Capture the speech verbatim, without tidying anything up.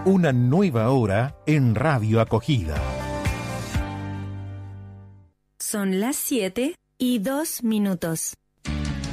Una nueva hora en Radio Acogida. Son las siete y dos minutos.